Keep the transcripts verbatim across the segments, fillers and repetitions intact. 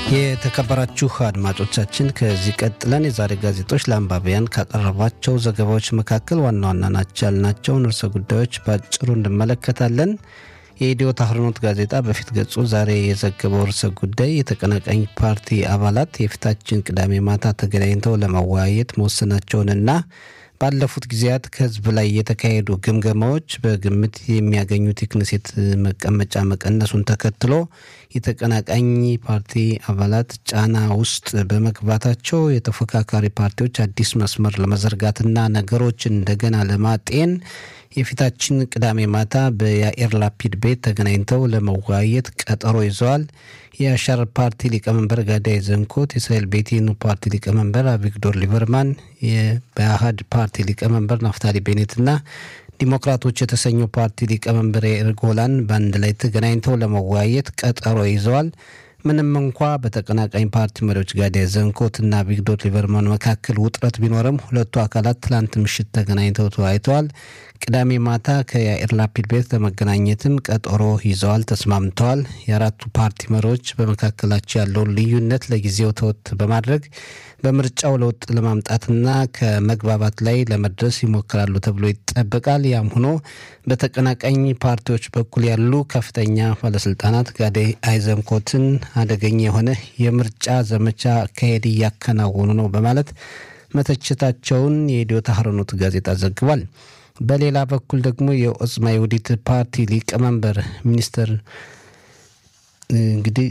የተከበራችሁ አድማጮቻችን ከዚህ ቀጥለን የዛሬ ጋዜጦች ለአንባቢያን ካቀረቧቸው ዘገባዎች መካከል ዋና ዋና ናቸው ያልናቸውን ርዕሰ ጉዳዮች ባጭሩ እንመለከታለን። የኢትዮ ታህርኖት ጋዜጣ በፊት ገጹ ዛሬ የዘገበው ርዕሰ ጉዳይ የተቀናቃኝ ፓርቲ አባላት የፊታችን ቅዳሜ ማታ ተገናኝተው ለመወያየት መወሰናቸውንና ባለፉት ጊዜያት ከህዝብ ላይ የተካሄዱ ግምገማዎች በግምት የሚያገኙት የክኔሴት መቀመጫ መቀነሱን ተከትሎ የተቀናቃኝ ፓርቲ አባላት ጫና ውስጥ በመግባታቸው የተፎካካሪ ፓርቲዎች አዲስ መስመር ለመዘርጋትና ነገሮችን እንደገና ለማጤን የፊታችን ቅዳሜ ማታ በያኢር ላፒድ ቤት ተገናኝተው ለመወያየት ቀጠሮ ይዘዋል። የአሻር ፓርቲ ሊቀመንበር ጋዳይ ዘንኮት፣ የእስራኤል ቤቴኑ ፓርቲ ሊቀመንበር አቪግዶር ሊበርማን፣ የባህድ ፓርቲ ሊቀመንበር ናፍታሊ ቤኔትና ዲሞክራቶች የተሰኘው ፓርቲ ሊቀመንበር ያኢር ጎላን በአንድ ላይ ተገናኝተው ለመወያየት ቀጠሮ ይዘዋል። ምንም እንኳ በተቀናቃኝ ፓርቲ መሪዎች ጋዳይ ዘንኮትና አቪግዶር ሊበርማን መካከል ውጥረት ቢኖርም ሁለቱ አካላት ትላንት ምሽት ተገናኝተው ተወያይተዋል። ቅዳሜ ማታ ከያኢር ላፒድ ቤት ለመገናኘትም ቀጠሮ ይዘዋል፣ ተስማምተዋል። የአራቱ ፓርቲ መሪዎች በመካከላቸው ያለውን ልዩነት ለጊዜው ተወት በማድረግ በምርጫው ለውጥ ለማምጣትና ከመግባባት ላይ ለመድረስ ይሞክራሉ ተብሎ ይጠበቃል። ያም ሆኖ በተቀናቃኝ ፓርቲዎች በኩል ያሉ ከፍተኛ ባለስልጣናት ጋዳይ አይዘንኮትን አደገኛ የሆነ የምርጫ ዘመቻ አካሄድ እያከናወኑ ነው በማለት መተቸታቸውን የኢትዮ ታህርኖት ጋዜጣ ዘግቧል። በሌላ በኩል ደግሞ የኦጽማ ይሁዲት ፓርቲ ሊቀመንበር ሚኒስትር እንግዲህ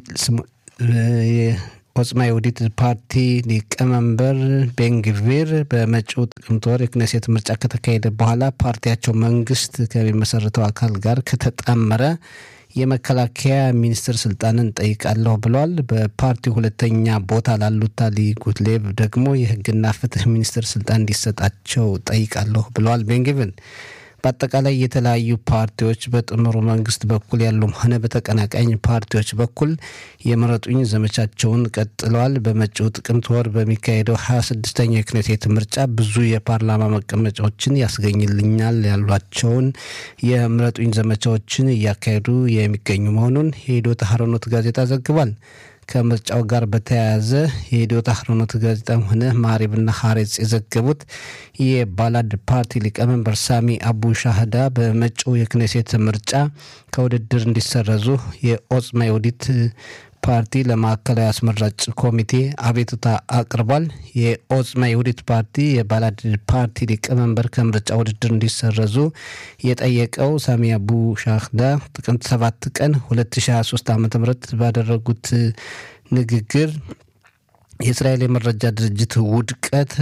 የኦጽማ ይሁዲት ፓርቲ ሊቀመንበር ቤንግቪር በመጪው ጥቅምት ወር የክኔሴት ምርጫ ከተካሄደ በኋላ ፓርቲያቸው መንግስት ከሚመሰርተው አካል ጋር ከተጣመረ የመከላከያ ሚኒስትር ስልጣንን ጠይቃለሁ ብለዋል። በፓርቲው ሁለተኛ ቦታ ላሉት ታሊ ጉትሌብ ደግሞ የህግና ፍትህ ሚኒስትር ስልጣን እንዲሰጣቸው ጠይቃለሁ ብለዋል። ቤንግቪር በአጠቃላይ የተለያዩ ፓርቲዎች በጥምሩ መንግስት በኩል ያሉም ሆነ በተቀናቃኝ ፓርቲዎች በኩል የምረጡኝ ዘመቻቸውን ቀጥለዋል። በመጪው ጥቅምት ወር በሚካሄደው ሀያ ስድስተኛው የክኔሴት ምርጫ ብዙ የፓርላማ መቀመጫዎችን ያስገኝልኛል ያሏቸውን የምረጡኝ ዘመቻዎችን እያካሄዱ የሚገኙ መሆኑን የኢትዮ ታህርኖት ጋዜጣ ዘግቧል። ከምርጫው ጋር በተያያዘ የኢትዮ ታህርኖት ጋዜጣም ሆነ ማሪብና ሐሬጽ የዘገቡት የባላድ ፓርቲ ሊቀመንበር ሳሚ አቡ ሻህዳ በመጪው የክኔሴት ምርጫ ከውድድር እንዲሰረዙ የኦጽማ ይሁዲት ፓርቲ ለማዕከላዊ አስመራጭ ኮሚቴ አቤቱታ አቅርቧል። የኦጽማ ይሁዲት ፓርቲ የባላድ ፓርቲ ሊቀመንበር ከምርጫ ውድድር እንዲሰረዙ የጠየቀው ሳሚ አቡ ሻህዳ ጥቅምት ሰባት ቀን ሁለት ሺህ ሃያ ሶስት ዓ.ም ባደረጉት ንግግር የእስራኤል የመረጃ ድርጅት ውድቀት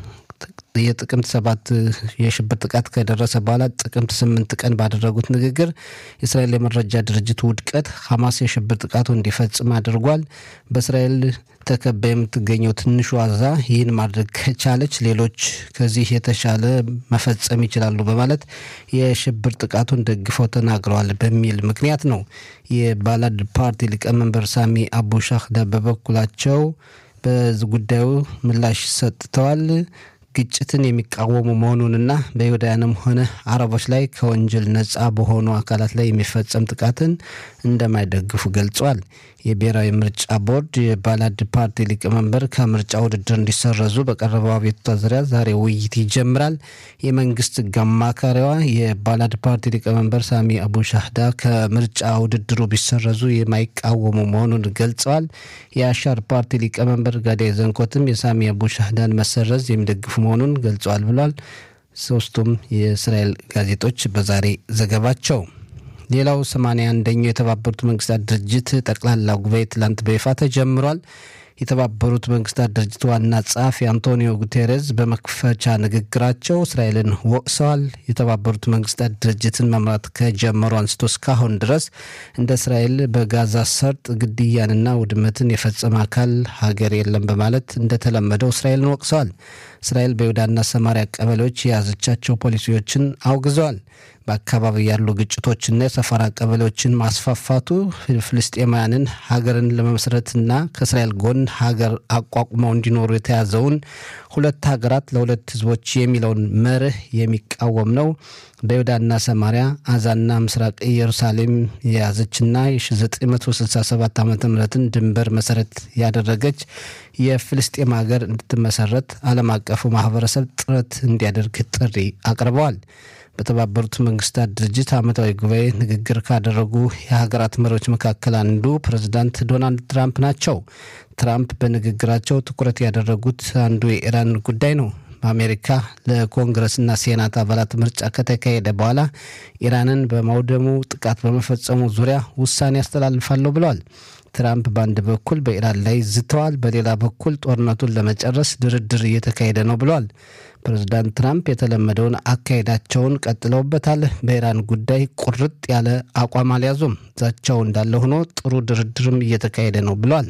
የጥቅምት ሰባት የሽብር ጥቃት ከደረሰ በኋላ ጥቅምት ስምንት ቀን ባደረጉት ንግግር የእስራኤል የመረጃ ድርጅት ውድቀት ሐማስ የሽብር ጥቃቱ እንዲፈጽም አድርጓል። በእስራኤል ተከባ የምትገኘው ትንሿ ጋዛ ይህን ማድረግ ከቻለች ሌሎች ከዚህ የተሻለ መፈጸም ይችላሉ በማለት የሽብር ጥቃቱን ደግፈው ተናግረዋል በሚል ምክንያት ነው። የባላድ ፓርቲ ሊቀመንበር ሳሚ አቡ ሻህዳ በበኩላቸው በጉዳዩ ምላሽ ሰጥተዋል። ግጭትን የሚቃወሙ መሆኑንና በይሁዳውያንም ሆነ አረቦች ላይ ከወንጀል ነጻ በሆኑ አካላት ላይ የሚፈጸም ጥቃትን እንደማይደግፉ ገልጸዋል። የብሔራዊ ምርጫ ቦርድ የባላድ ፓርቲ ሊቀመንበር ከምርጫ ውድድር እንዲሰረዙ በቀረበው አቤቱታ ዙሪያ ዛሬ ውይይት ይጀምራል። የመንግስት ሕግ አማካሪዋ የባላድ ፓርቲ ሊቀመንበር ሳሚ አቡ ሻህዳ ከምርጫ ውድድሩ ቢሰረዙ የማይቃወሙ መሆኑን ገልጸዋል። የአሻር ፓርቲ ሊቀመንበር ጋዳይ ዘንኮትም የሳሚ አቡ ሻህዳን መሰረዝ የሚደግፉ መሆኑን ገልጸዋል ብሏል። ሶስቱም የእስራኤል ጋዜጦች በዛሬ ዘገባቸው። ሌላው ሰማንያ አንደኛው የተባበሩት መንግስታት ድርጅት ጠቅላላ ጉባኤ ትላንት በይፋ ተጀምሯል። የተባበሩት መንግስታት ድርጅት ዋና ጸሐፊ አንቶኒዮ ጉቴሬዝ በመክፈቻ ንግግራቸው እስራኤልን ወቅሰዋል። የተባበሩት መንግስታት ድርጅትን መምራት ከጀመሩ አንስቶ እስካሁን ድረስ እንደ እስራኤል በጋዛ ሰርጥ ግድያንና ውድመትን የፈጸመ አካል ሀገር የለም በማለት እንደተለመደው እስራኤልን ወቅሰዋል። እስራኤል በይሁዳና ሰማሪያ ቀበሌዎች የያዘቻቸው ፖሊሲዎችን አውግዘዋል። በአካባቢ ያሉ ግጭቶችና የሰፈራ ቀበሌዎችን ማስፋፋቱ ፍልስጤማውያንን ሀገርን ለመመስረትና ከእስራኤል ጎን ሀገር አቋቁመው እንዲኖሩ የተያዘውን ሁለት ሀገራት ለሁለት ህዝቦች የሚለውን መርህ የሚቃወም ነው። በይሁዳና ሰማሪያ አዛና ምስራቅ ኢየሩሳሌም የያዘችና የ1967 ዓመተ ምህረትን ድንበር መሰረት ያደረገች የፍልስጤም ሀገር እንድትመሰረት ዓለም አቀፉ ማህበረሰብ ጥረት እንዲያደርግ ጥሪ አቅርበዋል። በተባበሩት መንግስታት ድርጅት ዓመታዊ ጉባኤ ንግግር ካደረጉ የሀገራት መሪዎች መካከል አንዱ ፕሬዝዳንት ዶናልድ ትራምፕ ናቸው። ትራምፕ በንግግራቸው ትኩረት ያደረጉት አንዱ የኢራን ጉዳይ ነው። በአሜሪካ ለኮንግረስና ሴናት አባላት ምርጫ ከተካሄደ በኋላ ኢራንን በማውደሙ ጥቃት በመፈጸሙ ዙሪያ ውሳኔ ያስተላልፋለሁ ብለዋል። ትራምፕ በአንድ በኩል በኢራን ላይ ዝተዋል፣ በሌላ በኩል ጦርነቱን ለመጨረስ ድርድር እየተካሄደ ነው ብለዋል። ፕሬዝዳንት ትራምፕ የተለመደውን አካሄዳቸውን ቀጥለውበታል። በኢራን ጉዳይ ቁርጥ ያለ አቋም አልያዙም። ዛቻው እንዳለ ሆኖ ጥሩ ድርድርም እየተካሄደ ነው ብለዋል።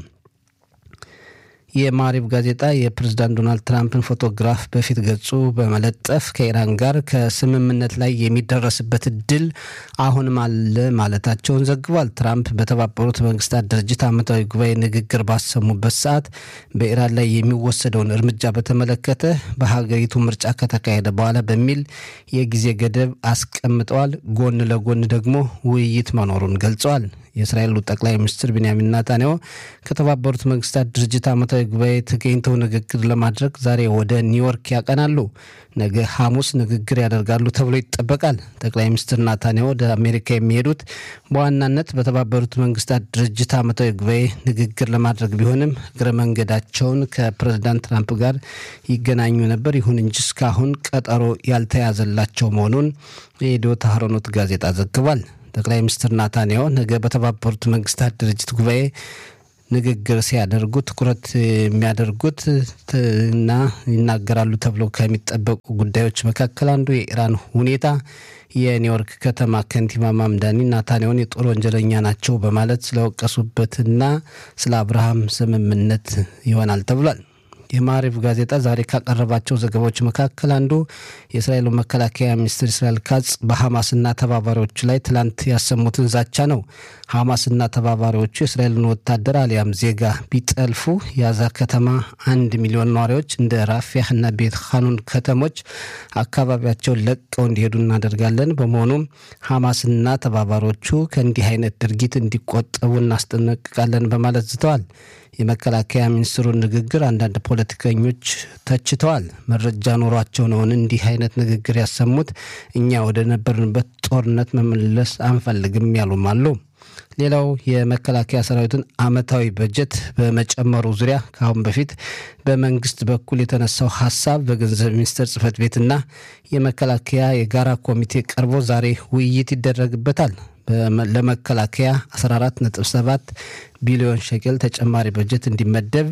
የማሪብ ጋዜጣ የፕሬዝዳንት ዶናልድ ትራምፕን ፎቶግራፍ በፊት ገጹ በመለጠፍ ከኢራን ጋር ከስምምነት ላይ የሚደረስበት እድል አሁንም አለ ማለታቸውን ዘግቧል። ትራምፕ በተባበሩት መንግስታት ድርጅት ዓመታዊ ጉባኤ ንግግር ባሰሙበት ሰዓት በኢራን ላይ የሚወሰደውን እርምጃ በተመለከተ በሀገሪቱ ምርጫ ከተካሄደ በኋላ በሚል የጊዜ ገደብ አስቀምጠዋል። ጎን ለጎን ደግሞ ውይይት መኖሩን ገልጸዋል። የእስራኤሉ ጠቅላይ ሚኒስትር ቤንያሚን ኔታንያሁ ከተባበሩት መንግስታት ድርጅት ዓመታዊ ጉባኤ ተገኝተው ንግግር ለማድረግ ዛሬ ወደ ኒውዮርክ ያቀናሉ። ነገ ሐሙስ ንግግር ያደርጋሉ ተብሎ ይጠበቃል። ጠቅላይ ሚኒስትር ኔታንያሁ ወደ አሜሪካ የሚሄዱት በዋናነት በተባበሩት መንግስታት ድርጅት ዓመታዊ ጉባኤ ንግግር ለማድረግ ቢሆንም እግረ መንገዳቸውን ከፕሬዝዳንት ትራምፕ ጋር ይገናኙ ነበር። ይሁን እንጂ እስካሁን ቀጠሮ ያልተያዘላቸው መሆኑን የኢዲዮት አህሮኖት ጋዜጣ ዘግቧል። ጠቅላይ ሚኒስትር ኔታንያሁ ነገ በተባበሩት መንግስታት ድርጅት ጉባኤ ንግግር ሲያደርጉ ትኩረት የሚያደርጉት እና ይናገራሉ ተብሎ ከሚጠበቁ ጉዳዮች መካከል አንዱ የኢራን ሁኔታ፣ የኒውዮርክ ከተማ ከንቲባ ማምዳኒ ኔታንያሁን የጦር ወንጀለኛ ናቸው በማለት ስለወቀሱበትና ስለ አብርሃም ስምምነት ይሆናል ተብሏል። የማሪቭ ጋዜጣ ዛሬ ካቀረባቸው ዘገባዎች መካከል አንዱ የእስራኤሉ መከላከያ ሚኒስትር እስራኤል ካጽ በሐማስና ተባባሪዎቹ ላይ ትላንት ያሰሙትን ዛቻ ነው። ሐማስና ተባባሪዎቹ የእስራኤልን ወታደር አሊያም ዜጋ ቢጠልፉ የጋዛ ከተማ አንድ ሚሊዮን ነዋሪዎች እንደ ራፊያህና ቤት ኻኑን ከተሞች አካባቢያቸውን ለቀው እንዲሄዱ እናደርጋለን። በመሆኑም ሐማስና ተባባሪዎቹ ከእንዲህ አይነት ድርጊት እንዲቆጠቡ እናስጠነቅቃለን በማለት ዝተዋል። የመከላከያ ሚኒስትሩን ንግግር አንዳንድ ፖለቲከኞች ተችተዋል። መረጃ ኖሯቸው ነው እንዲህ አይነት ንግግር ያሰሙት፣ እኛ ወደ ነበርንበት ጦርነት መመለስ አንፈልግም ያሉም አሉ። ሌላው የመከላከያ ሰራዊቱን አመታዊ በጀት በመጨመሩ ዙሪያ ከአሁን በፊት በመንግስት በኩል የተነሳው ሀሳብ በገንዘብ ሚኒስቴር ጽህፈት ቤትና የመከላከያ የጋራ ኮሚቴ ቀርቦ ዛሬ ውይይት ይደረግበታል። ለመከላከያ አስራ አራት ነጥብ ሰባት ቢሊዮን ሸቀል ተጨማሪ በጀት እንዲመደብ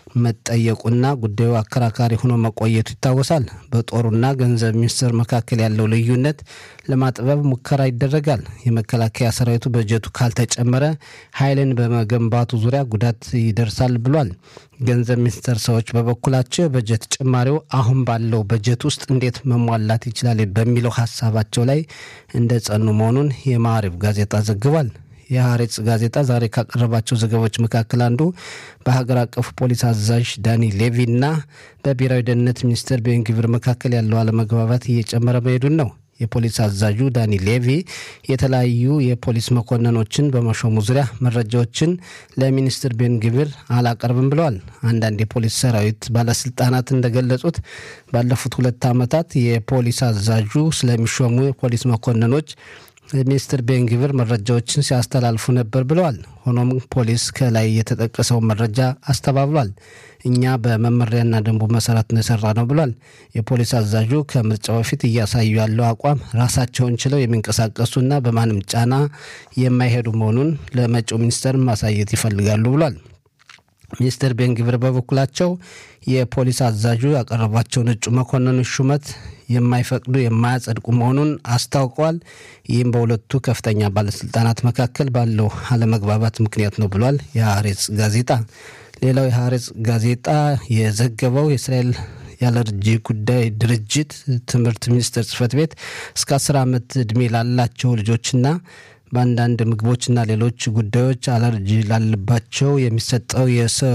መጠየቁና ጉዳዩ አከራካሪ ሆኖ መቆየቱ ይታወሳል። በጦሩና ገንዘብ ሚኒስቴር መካከል ያለው ልዩነት ለማጥበብ ሙከራ ይደረጋል። የመከላከያ ሰራዊቱ በጀቱ ካልተጨመረ ኃይልን በመገንባቱ ዙሪያ ጉዳት ይደርሳል ብሏል። ገንዘብ ሚኒስቴር ሰዎች በበኩላቸው በጀት ጭማሪው አሁን ባለው በጀት ውስጥ እንዴት መሟላት ይችላል በሚለው ሀሳባቸው ላይ እንደጸኑ መሆኑን የማሪቭ ጋዜጣ ዘግቧል። የሐሬጽ ጋዜጣ ዛሬ ካቀረባቸው ዘገባዎች መካከል አንዱ በሀገር አቀፍ ፖሊስ አዛዥ ዳኒ ሌቪና በብሔራዊ ደህንነት ሚኒስቴር ቤን ግቪር መካከል ያለው አለመግባባት እየጨመረ መሄዱን ነው። የፖሊስ አዛዡ ዳኒ ሌቪ የተለያዩ የፖሊስ መኮንኖችን በመሾሙ ዙሪያ መረጃዎችን ለሚኒስትር ቤን ግቪር አላቀርብም ብለዋል። አንዳንድ የፖሊስ ሰራዊት ባለስልጣናት እንደገለጹት ባለፉት ሁለት ዓመታት የፖሊስ አዛዡ ስለሚሾሙ የፖሊስ መኮንኖች ሚኒስትር ቤን ግቪር መረጃዎችን ሲያስተላልፉ ነበር ብለዋል። ሆኖም ፖሊስ ከላይ የተጠቀሰው መረጃ አስተባብሏል። እኛ በመመሪያና ደንቡ መሰረት ነው የሰራነው ብሏል። የፖሊስ አዛዡ ከምርጫው በፊት እያሳዩ ያለው አቋም ራሳቸውን ችለው የሚንቀሳቀሱና በማንም ጫና የማይሄዱ መሆኑን ለመጪው ሚኒስተር ማሳየት ይፈልጋሉ ብሏል። ሚኒስትር ቤን ግቪር በበኩላቸው የፖሊስ አዛዡ ያቀረባቸውን እጩ መኮንኖች ሹመት የማይፈቅዱ የማያጸድቁ መሆኑን አስታውቀዋል። ይህም በሁለቱ ከፍተኛ ባለስልጣናት መካከል ባለው አለመግባባት ምክንያት ነው ብሏል የሐሬጽ ጋዜጣ። ሌላው የሐሬጽ ጋዜጣ የዘገበው የእስራኤል የአለርጂ ጉዳይ ድርጅት ትምህርት ሚኒስቴር ጽህፈት ቤት እስከ አስር ዓመት ዕድሜ ላላቸው ልጆችና በአንዳንድ ምግቦችና ሌሎች ጉዳዮች አለርጂ ላለባቸው የሚሰጠው የሰው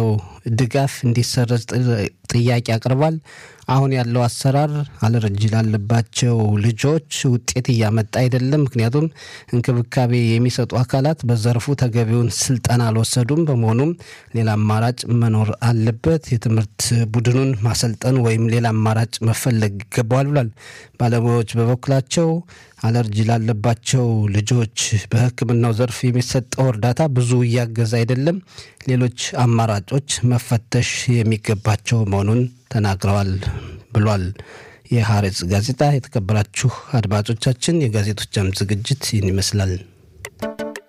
ድጋፍ እንዲሰረዝ ጥያቄ አቅርቧል። አሁን ያለው አሰራር አለርጂ ላለባቸው ልጆች ውጤት እያመጣ አይደለም። ምክንያቱም እንክብካቤ የሚሰጡ አካላት በዘርፉ ተገቢውን ስልጠና አልወሰዱም። በመሆኑም ሌላ አማራጭ መኖር አለበት። የትምህርት ቡድኑን ማሰልጠን ወይም ሌላ አማራጭ መፈለግ ይገባዋል ብሏል። ባለሙያዎች በበኩላቸው አለርጂ ላለባቸው ልጆች በሕክምናው ዘርፍ የሚሰጠው እርዳታ ብዙ እያገዛ አይደለም። ሌሎች አማራጮች መፈተሽ የሚገባቸው መሆኑን ተናግረዋል ብሏል። የሐሬጽ ጋዜጣ። የተከበራችሁ አድማጮቻችን የጋዜጦች አምድ ዝግጅት ይህን ይመስላል።